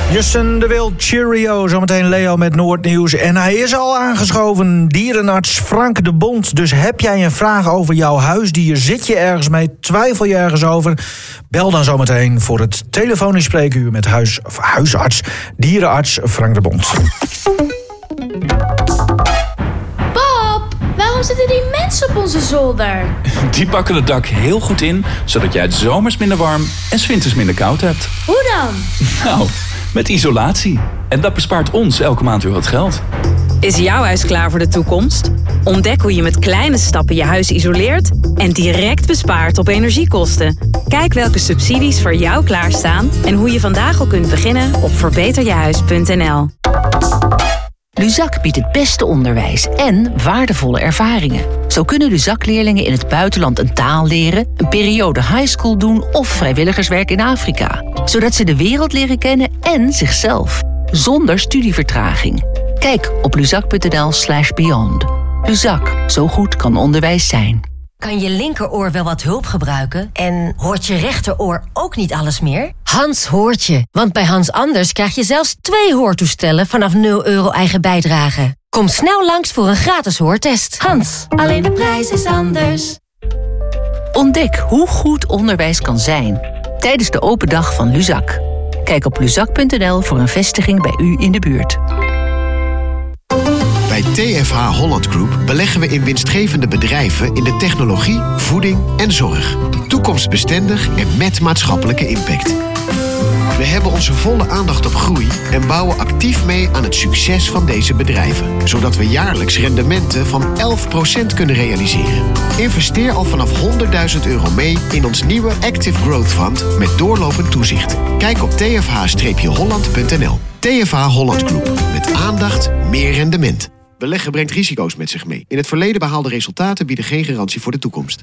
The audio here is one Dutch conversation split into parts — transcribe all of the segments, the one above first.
Justin de Wild, Cheerio. Zometeen Leo met Noordnieuws. En hij is al aangeschoven, dierenarts Frank de Bond. Dus heb jij een vraag over jouw huisdier? Zit je ergens mee? Twijfel je ergens over? Bel dan zometeen voor het telefonisch spreekuur met huisarts, dierenarts Frank de Bond. Pap, waarom zitten die mensen op onze zolder? Die pakken het dak heel goed in, zodat jij het zomers minder warm en 's winters minder koud hebt. Hoe dan? Nou, met isolatie. En dat bespaart ons elke maand weer wat geld. Is jouw huis klaar voor de toekomst? Ontdek hoe je met kleine stappen je huis isoleert en direct bespaart op energiekosten. Kijk welke subsidies voor jou klaarstaan en hoe je vandaag al kunt beginnen op verbeterjehuis.nl. Luzak biedt het beste onderwijs en waardevolle ervaringen. Zo kunnen Luzak-leerlingen in het buitenland een taal leren, een periode highschool doen of vrijwilligerswerk in Afrika. Zodat ze de wereld leren kennen en zichzelf. Zonder studievertraging. Kijk op luzak.nl/beyond. Luzak, zo goed kan onderwijs zijn. Kan je linkeroor wel wat hulp gebruiken? En hoort je rechteroor ook niet alles meer? Hans hoort je, want bij Hans Anders krijg je zelfs 2 hoortoestellen vanaf €0 eigen bijdrage. Kom snel langs voor een gratis hoortest. Hans, alleen de prijs is anders. Ontdek hoe goed onderwijs kan zijn tijdens de open dag van Luzak. Kijk op luzak.nl voor een vestiging bij u in de buurt. Bij TFH Holland Group beleggen we in winstgevende bedrijven in de technologie, voeding en zorg. Toekomstbestendig en met maatschappelijke impact. We hebben onze volle aandacht op groei en bouwen actief mee aan het succes van deze bedrijven. Zodat we jaarlijks rendementen van 11% kunnen realiseren. Investeer al vanaf €100.000 mee in ons nieuwe Active Growth Fund met doorlopend toezicht. Kijk op tfh-holland.nl. TFH Holland Group. Met aandacht, meer rendement. Beleggen brengt risico's met zich mee. In het verleden behaalde resultaten bieden geen garantie voor de toekomst.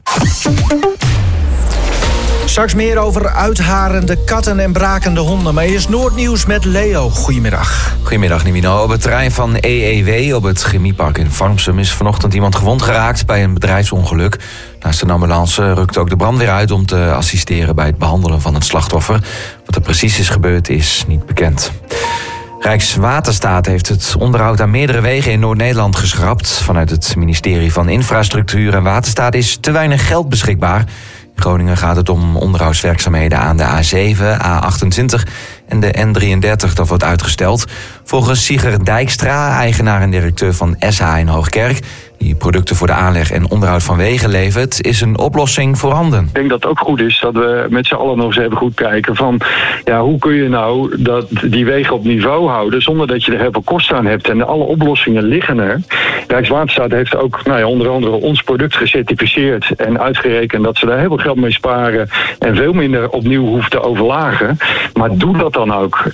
Straks meer over uitharende katten en brakende honden. Maar eerst Noordnieuws met Leo. Goedemiddag. Goedemiddag, Nimino. Op het terrein van EEW op het chemiepark in Farmsum is vanochtend iemand gewond geraakt bij een bedrijfsongeluk. Naast een ambulance rukte ook de brandweer uit om te assisteren bij het behandelen van het slachtoffer. Wat er precies is gebeurd is niet bekend. Rijkswaterstaat heeft het onderhoud aan meerdere wegen in Noord-Nederland geschrapt. Vanuit het ministerie van Infrastructuur en Waterstaat is te weinig geld beschikbaar. In Groningen gaat het om onderhoudswerkzaamheden aan de A7, A28 en de N33. Dat wordt uitgesteld. Volgens Sigrid Dijkstra, eigenaar en directeur van SH in Hoogkerk, die producten voor de aanleg en onderhoud van wegen levert, is een oplossing voorhanden. Ik denk dat het ook goed is dat we met z'n allen nog eens even goed kijken van hoe kun je nou die wegen op niveau houden zonder dat je er heel veel kosten aan hebt. En alle oplossingen liggen er. Rijkswaterstaat heeft ook onder andere ons product gecertificeerd en uitgerekend dat ze daar heel veel geld mee sparen en veel minder opnieuw hoeven te overlagen. Maar doe dat dan ook.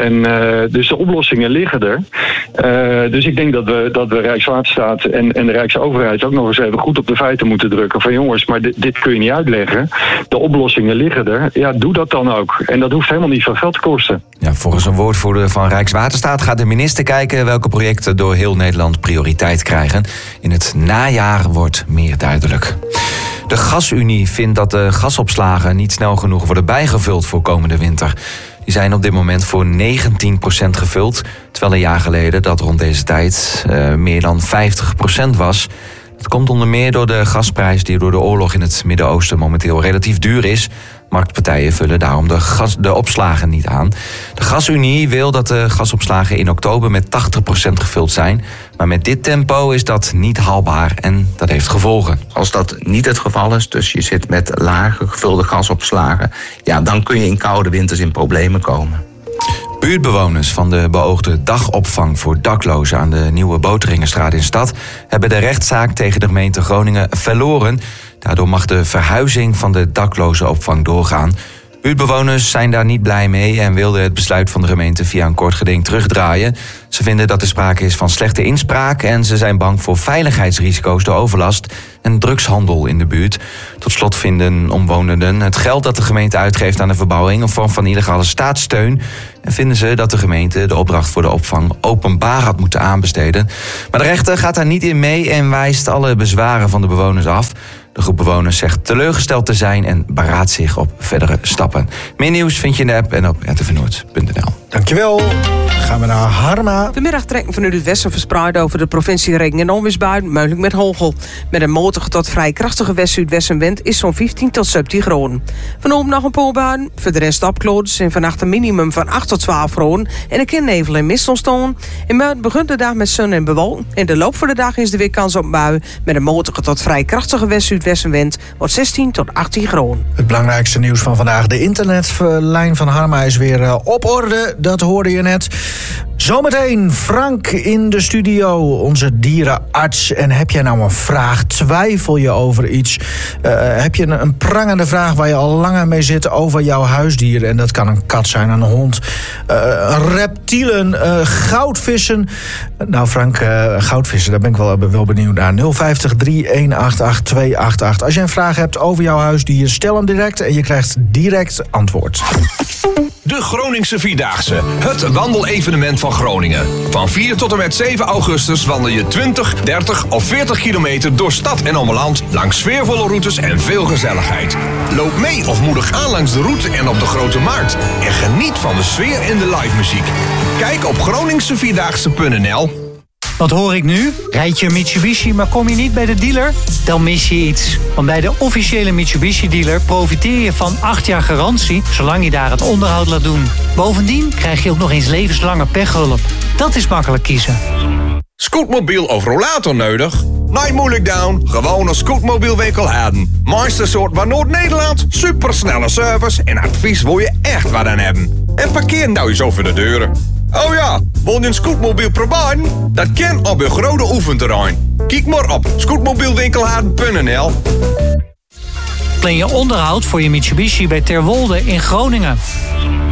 Dus de oplossingen liggen er. Dus ik denk dat we Rijkswaterstaat en de Rijksoverheid ook nog eens even goed op de feiten moeten drukken. Van jongens, maar dit kun je niet uitleggen. De oplossingen liggen er. Ja, doe dat dan ook. En dat hoeft helemaal niet veel geld te kosten. Ja, volgens een woordvoerder van Rijkswaterstaat gaat de minister kijken welke projecten door heel Nederland prioriteit krijgen. In het najaar wordt meer duidelijk. De Gasunie vindt dat de gasopslagen niet snel genoeg worden bijgevuld voor komende winter. Die zijn op dit moment voor 19% gevuld, terwijl een jaar geleden dat rond deze tijd meer dan 50% was. Dat komt onder meer door de gasprijs die door de oorlog in het Midden-Oosten momenteel relatief duur is. Marktpartijen vullen daarom de opslagen niet aan. De Gasunie wil dat de gasopslagen in oktober met 80% gevuld zijn. Maar met dit tempo is dat niet haalbaar en dat heeft gevolgen. Als dat niet het geval is, dus je zit met lage gevulde gasopslagen, dan kun je in koude winters in problemen komen. Buurtbewoners van de beoogde dagopvang voor daklozen aan de Nieuwe Boteringenstraat in Stad hebben de rechtszaak tegen de gemeente Groningen verloren. Daardoor mag de verhuizing van de daklozenopvang doorgaan. Buurtbewoners zijn daar niet blij mee en wilden het besluit van de gemeente via een kort geding terugdraaien. Ze vinden dat er sprake is van slechte inspraak en ze zijn bang voor veiligheidsrisico's door overlast en drugshandel in de buurt. Tot slot vinden omwonenden het geld dat de gemeente uitgeeft aan de verbouwing een vorm van illegale staatssteun. En vinden ze dat de gemeente de opdracht voor de opvang openbaar had moeten aanbesteden. Maar de rechter gaat daar niet in mee en wijst alle bezwaren van de bewoners af. De groep bewoners zegt teleurgesteld te zijn en beraadt zich op verdere stappen. Meer nieuws vind je in de app en op rtvnoord.nl. Dankjewel. Gaan we naar Harma. Vanmiddag trekken vanuit het westen verspreid over de provincie regen- en onweersbuien, mogelijk met hagel. Met een matige tot vrij krachtige west-zuidwestenwind is zo'n 15 tot 17 graden. Vanavond nog een paar buien, voor de rest opklaringen en vannacht een minimum van 8 tot 12 graden en een keer nevel en mist ontstaan. In maart begint de dag met zon en bewolking. In de loop van de dag is er weer kans op buien met een matige tot vrij krachtige west-zuidwestenwind, wordt 16 tot 18 graden. Het belangrijkste nieuws van vandaag. De internetlijn van Harma is weer op orde. Dat hoorde je net. Zometeen Frank in de studio, onze dierenarts. En heb jij nou een vraag? Twijfel je over iets? Heb je een prangende vraag waar je al langer mee zit over jouw huisdier? En dat kan een kat zijn, een hond, reptielen, goudvissen. Nou Frank, goudvissen, daar ben ik wel benieuwd naar. 050 3188 288. Als je een vraag hebt over jouw huisdier, stel hem direct en je krijgt direct antwoord. De Groningse Vierdaagse, het wandelevenement van Groningen. Van 4 tot en met 7 augustus wandel je 20, 30 of 40 kilometer door stad en omland, langs sfeervolle routes en veel gezelligheid. Loop mee of moedig aan langs de route en op de Grote Markt. En geniet van de sfeer en de live muziek. Kijk op groningsevierdaagse.nl. Wat hoor ik nu? Rijd je een Mitsubishi, maar kom je niet bij de dealer? Dan mis je iets. Want bij de officiële Mitsubishi-dealer profiteer je van 8 jaar garantie, zolang je daar het onderhoud laat doen. Bovendien krijg je ook nog eens levenslange pechhulp. Dat is makkelijk kiezen. Scootmobiel of rollator nodig? Nee, moeilijk down. Gewoon een scootmobielwinkel hebben. Mooiste soort van Noord-Nederland. Supersnelle service en advies wil je echt wat aan hebben. En parkeer nou eens over de deuren. Oh ja, wil je een scootmobiel proberen? Dat kan op een grote oefenterrein. Kijk maar op scootmobielwinkelhaarden.nl. Plan je onderhoud voor je Mitsubishi bij Terwolde in Groningen.